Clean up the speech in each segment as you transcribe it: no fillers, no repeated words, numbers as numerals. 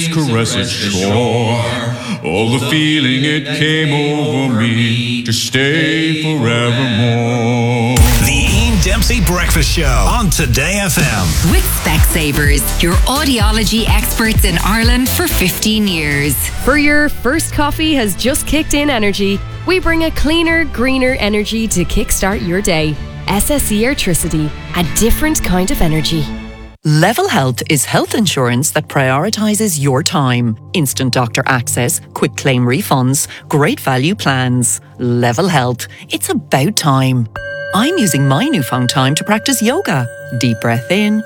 caress at shore. All the feeling it came over me to stay forevermore. The Ian Dempsey Breakfast Show on Today FM. With Specsavers, your audiology experts in Ireland for 15 years. For your first coffee has just kicked in energy, we bring a cleaner, greener energy to kickstart your day. SSE Airtricity, a different kind of energy. Level Health is health insurance that prioritises your time. Instant doctor access, quick claim refunds, great value plans. Level Health, it's about time. I'm using my newfound time to practice yoga. Deep breath in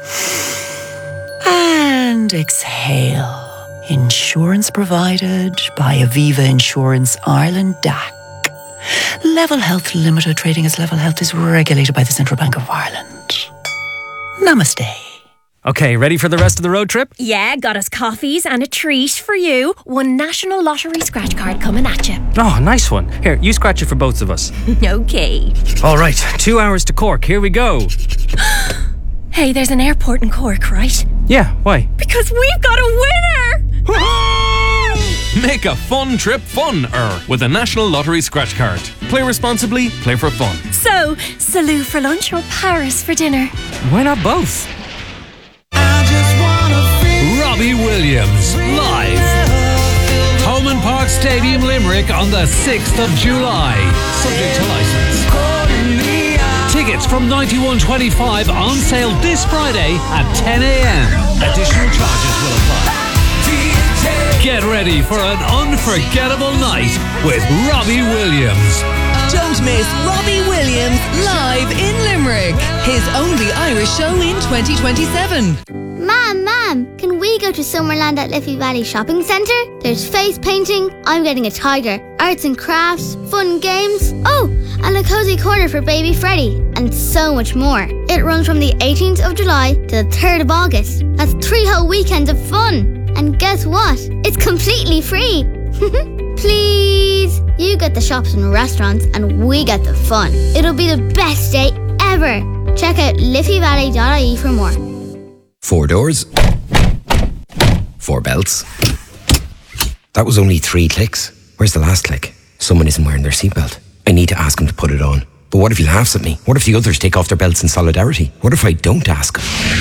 and exhale. Insurance provided by Aviva Insurance Ireland DAC. Level Health Limited, trading as Level Health, is regulated by the Central Bank of Ireland. Namaste. Okay, ready for the rest of the road trip? Yeah, got us coffees and a treat for you. One National Lottery scratch card coming at you. Oh, nice one. Here, you scratch it for both of us. Okay. All right, 2 hours to Cork. Here we go. Hey, there's an airport in Cork, right? Yeah, why? Because we've got a winner! Make a fun trip fun-er with a National Lottery scratch card. Play responsibly, play for fun. So, Salou for lunch or Paris for dinner? Why not both? Robbie Williams, live. Holman Park Stadium, Limerick on the 6th of July. Subject to licence. Tickets from $91.25 on sale this Friday at 10 a.m. Additional charges will apply. Get ready for an unforgettable night with Robbie Williams. Don't miss Robbie Williams live in Limerick. His only Irish show in 2027. Mom, can we go to Summerland at Liffey Valley Shopping Centre? There's face painting, I'm getting a tiger, arts and crafts, fun games, and a cozy corner for baby Freddie, and so much more. It runs from the 18th of July to the 3rd of August. That's 3 whole weekends of fun. And guess what? It's completely free. Please. You get the shops and restaurants and we get the fun. It'll be the best day ever. Check out liffeyvalley.ie for more. 4 doors, 4 belts. That was only 3 clicks. Where's the last click? Someone isn't wearing their seatbelt. I need to ask him to put it on. But what if he laughs at me? What if the others take off their belts in solidarity? What if I don't ask?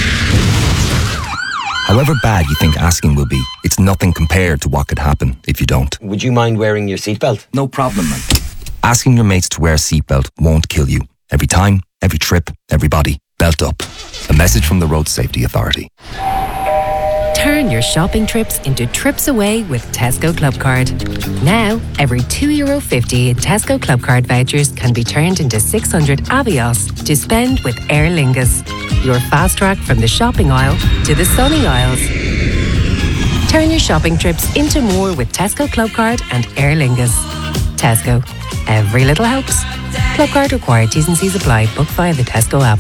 However bad you think asking will be, it's nothing compared to what could happen if you don't. Would you mind wearing your seatbelt? No problem, man. Asking your mates to wear a seatbelt won't kill you. Every time, every trip, everybody, belt up. A message from the Road Safety Authority. Turn your shopping trips into trips away with Tesco Clubcard. Now, every €2.50 in Tesco Clubcard vouchers can be turned into 600 Avios to spend with Aer Lingus. Your fast track from the shopping aisle to the sunny aisles. Turn your shopping trips into more with Tesco Clubcard and Aer Lingus. Tesco. Every little helps. Clubcard required. T's and C's apply. Book via the Tesco app.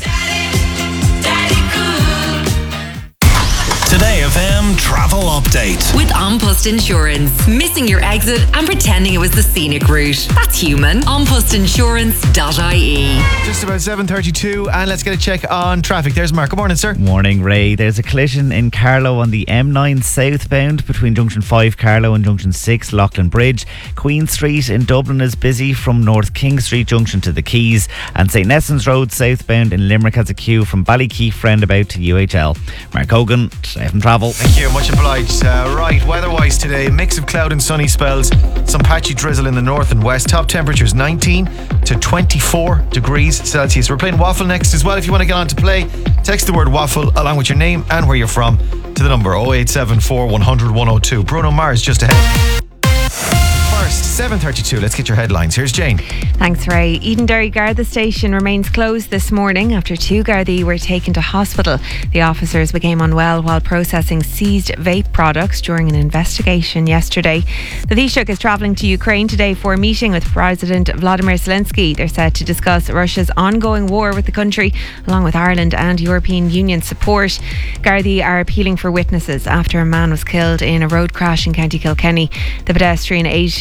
Today FM travel update. With An Post Insurance. Missing your exit and pretending it was the scenic route. That's human. Anpostinsurance.ie. Just about 7:32 and let's get a check on traffic. There's Mark. Good morning, sir. Morning, Ray. There's a collision in Carlow on the M9 southbound between Junction 5 Carlow and Junction 6 Loughlin Bridge. Queen Street in Dublin is busy from North King Street Junction to the Quays, and St Nessans Road southbound in Limerick has a queue from Ballykeefe roundabout to UHL. Mark Hogan, FM Travel. Thank you, much obliged. Right, weather-wise today, mix of cloud and sunny spells, some patchy drizzle in the north and west. Top temperatures 19 to 24 degrees Celsius. We're playing Waffle next as well. If you want to get on to play, text the word Waffle along with your name and where you're from to the number 0874 100 102. Bruno Mars just ahead. First, 7:32. Let's get your headlines. Here's Jane. Thanks, Ray. Edenderry Garda station remains closed this morning after 2 Gardaí were taken to hospital. The officers became unwell while processing seized vape products during an investigation yesterday. The Taoiseach is travelling to Ukraine today for a meeting with President Vladimir Zelensky. They're set to discuss Russia's ongoing war with the country, along with Ireland and European Union support. Gardaí are appealing for witnesses after a man was killed in a road crash in County Kilkenny. The pedestrian, aged in his 30s,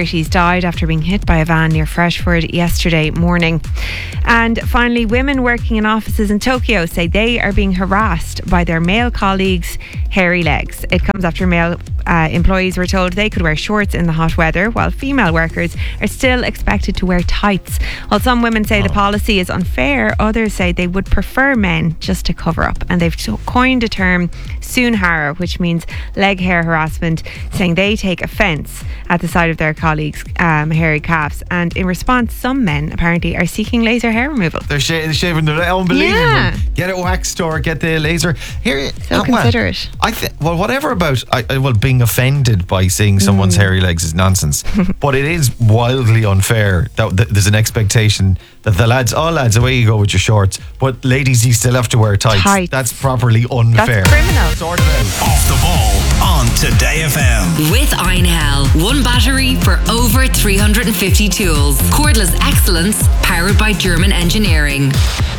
30s, died after being hit by a van near Freshford yesterday morning. And finally, women working in offices in Tokyo say they are being harassed by their male colleagues' hairy legs. It comes after male employees were told they could wear shorts in the hot weather, while female workers are still expected to wear tights. While some women say the policy is unfair, others say they would prefer men just to cover up. And they've coined a term, Sunhara, which means leg hair harassment, saying they take offence at the sight of their colleagues' hairy calves. And in response, some men apparently are seeking laser hair removal. They're shaving their unbelievable. Yeah. Get it waxed or get the laser. Here, So considerate. Well, whatever about being offended by seeing someone's hairy legs is nonsense. But it is wildly unfair that there's an expectation that all lads, away you go with your shorts. But ladies, you still have to wear tights. That's properly unfair. That's criminal. Sort it out. Off the ball on Today FM. With Einhell, one battery for over 350 tools. Cordless excellence, powered by German engineering.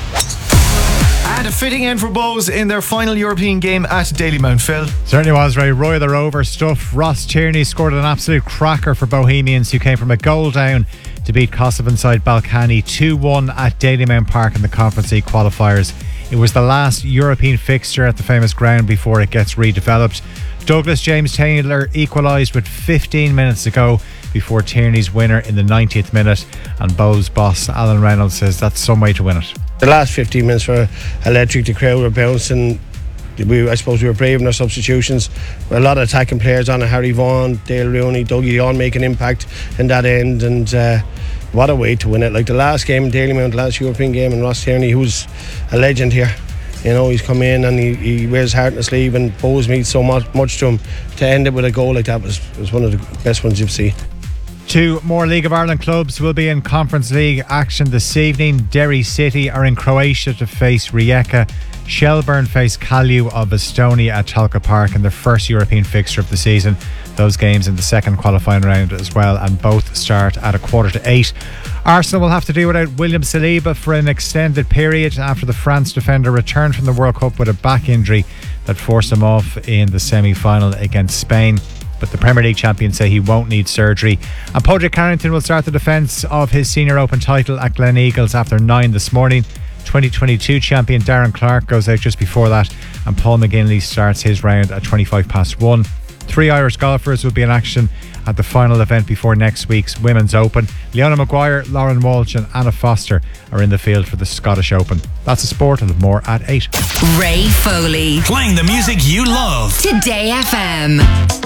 And a fitting end for Bows in their final European game at Dalymount, Phil. Certainly was, Ray. Roy the Rover stuff. Ross Tierney scored an absolute cracker for Bohemians, who came from a goal down to beat Kosovan side Balkany 2-1 at Dalymount Park in the Conference League qualifiers. It was the last European fixture at the famous ground before it gets redeveloped. Douglas James Taylor equalised with 15 minutes to go before Tierney's winner in the 90th minute, and Bows boss Alan Reynolds says that's some way to win it. The last 15 minutes were electric. The crowd were bouncing. I suppose we were brave in our substitutions. A lot of attacking players on it. Harry Vaughan, Dale Rooney, Dougie all make an impact in that end, and what a way to win it. Like the last game in Dalymount, the last European game, and Ross Tierney, who's a legend here. You know, he's come in and he wears his heart on his sleeve, and Bows means so much to him. To end it with a goal like that was one of the best ones you've seen. Two more League of Ireland clubs will be in Conference League action this evening. Derry City are in Croatia to face Rijeka. Shelburne face Kalju of Estonia at Talca Park in their first European fixture of the season. Those games in the second qualifying round as well, and both start at 7:45. Arsenal will have to do without William Saliba for an extended period after the France defender returned from the World Cup with a back injury that forced him off in the semi-final against Spain. But the Premier League champions say he won't need surgery. And Padraig Carrington will start the defence of his Senior Open title at Glen Eagles after 9 this morning. 2022 champion Darren Clark goes out just before that, and Paul McGinley starts his round at 1:25. 3 Irish golfers will be in action at the final event before next week's Women's Open. Leona Maguire, Lauren Walsh and Anna Foster are in the field for the Scottish Open. That's the sport, and more at 8. Ray Foley. Playing the music you love. Today FM.